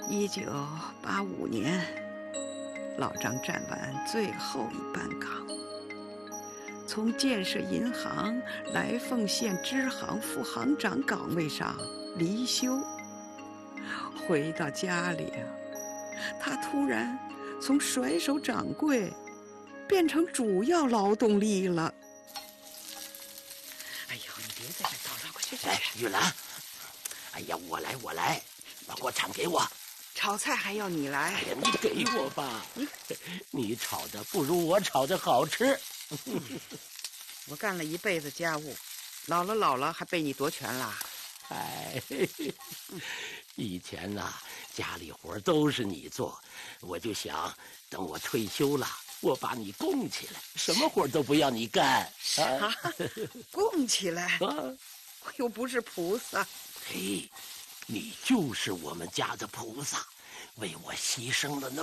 1985年，老张站完最后一班岗，从建设银行来凤县支行副行长岗位上离休。回到家里啊，他突然从甩手掌柜变成主要劳动力了。哎呦，你别在这叨叨，快去！ 哎，玉兰，哎呀，我来，把锅铲给我。 炒菜还要你来？ 哎呀，你给我吧，你炒的不如我炒的好吃。 我干了一辈子家务，老了还被你夺权了。 哎，以前呐，家里活都是你做，我就想等我退休了，我把你供起来，什么活都不要你干。 啥？供起来？ 啊， 我又不是菩萨。 嘿，你就是我们家的菩萨，为我牺牲了那